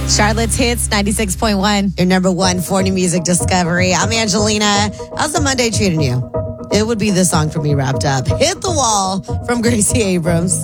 Charlotte's Hits, 96.1. Your number one for new music discovery. I'm Angelina. How's the Monday treating you? It would be this song for me wrapped up. Hit the Wall from Gracie Abrams.